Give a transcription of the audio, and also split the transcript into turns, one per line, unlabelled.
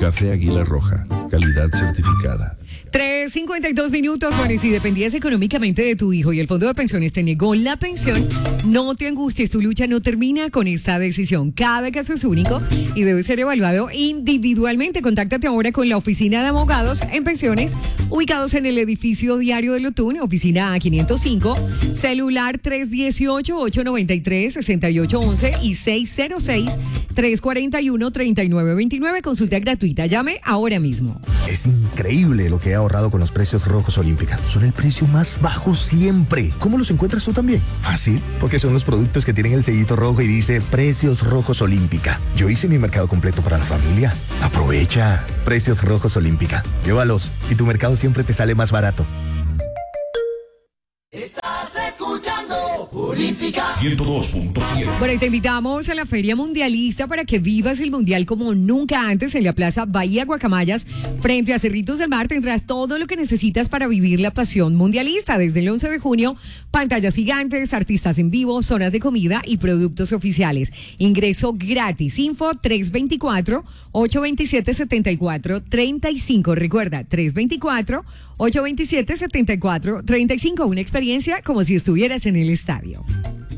Café Águila Roja, calidad certificada.
3:52 minutos. Bueno, y si dependías económicamente de tu hijo y el fondo de pensiones te negó la pensión, no te angusties, tu lucha no termina con esta decisión. Cada caso es único y debe ser evaluado individualmente. Contáctate ahora con la Oficina de Abogados en Pensiones, ubicados en el edificio Diario de Lotún, oficina A505, celular 318-893-6811 y 606-341-3929. Consulta gratuita. Llame ahora mismo.
Es increíble lo que he ahorrado con los precios rojos Olímpica. Son el precio más bajo siempre. ¿Cómo los encuentras tú también? Fácil, porque son los productos que tienen el sellito rojo y dice Precios Rojos Olímpica. Yo hice mi mercado completo para la familia. Aprovecha. Precios Rojos Olímpica. Llévalos y tu mercado siempre te sale más barato.
Estás escuchando Olímpica
102.7.
Bueno, y te invitamos a la Feria Mundialista para que vivas el Mundial como nunca antes en la Plaza Bahía Guacamayas. Frente a Cerritos del Mar tendrás todo lo que necesitas para vivir la pasión mundialista. Desde el 11 de junio, pantallas gigantes, artistas en vivo, zonas de comida y productos oficiales. Ingreso gratis. Info 324-827-7435. Recuerda, 324-827-7435. Una experiencia como si estuvieras en el estadio.